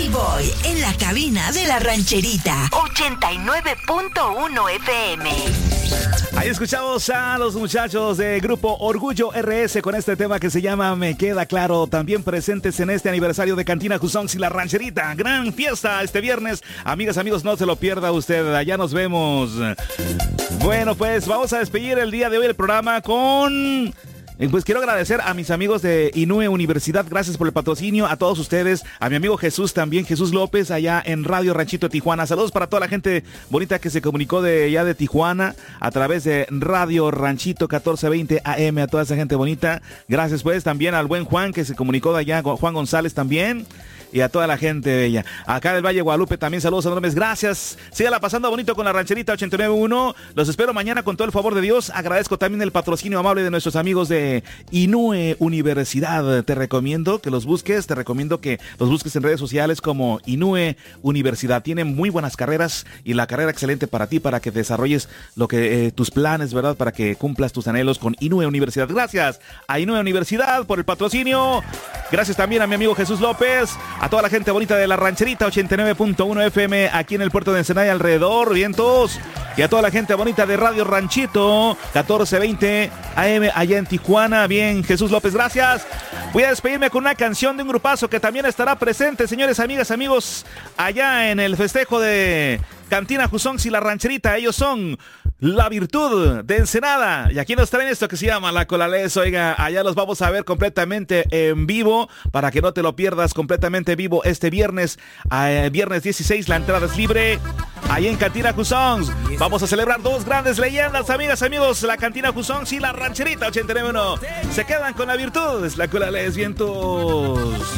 Playboy en la cabina de la rancherita. 89.1 FM. Ahí escuchamos a los muchachos de Grupo Orgullo RS con este tema que se llama Me Queda Claro. También presentes en este aniversario de Cantina Jusonks y la rancherita. Gran fiesta este viernes. Amigas, amigos, no se lo pierda usted. Allá nos vemos. Bueno, pues vamos a despedir el día de hoy el programa con... Pues quiero agradecer a mis amigos de Inúe Universidad, gracias por el patrocinio, a todos ustedes, a mi amigo Jesús también, Jesús López, allá en Radio Ranchito Tijuana. Saludos para toda la gente bonita que se comunicó de allá de Tijuana, a través de Radio Ranchito 1420 AM, a toda esa gente bonita. Gracias pues también al buen Juan que se comunicó de allá, Juan González también. Y a toda la gente bella. Acá del Valle Guadalupe también saludos enormes. Gracias. Sígala pasando bonito con la rancherita 89.1. Los espero mañana con todo el favor de Dios. Agradezco también el patrocinio amable de nuestros amigos de Inúe Universidad. Te recomiendo que los busques. Te recomiendo que los busques en redes sociales como Inúe Universidad. Tienen muy buenas carreras y la carrera excelente para ti, para que desarrolles lo que tus planes, ¿verdad? Para que cumplas tus anhelos con Inúe Universidad. Gracias a Inúe Universidad por el patrocinio. Gracias también a mi amigo Jesús López. A toda la gente bonita de la rancherita 89.1 FM aquí en el puerto de Ensenada y alrededor, vientos. Y a toda la gente bonita de Radio Ranchito 1420 AM allá en Tijuana. Bien, Jesús López, gracias. Voy a despedirme con una canción de un grupazo que también estará presente, señores, amigas, amigos, allá en el festejo de Cantina Jusonks y la rancherita. Ellos son La Virtud de Ensenada. Y aquí nos traen esto que se llama La Colales. Oiga, allá los vamos a ver completamente en vivo, para que no te lo pierdas, completamente vivo este viernes, viernes 16, la entrada es libre. Ahí en Cantina Jusonks vamos a celebrar dos grandes leyendas, amigas, amigos, la Cantina Jusonks y la rancherita 89.1. Se quedan con La Virtud, La Colales, vientos.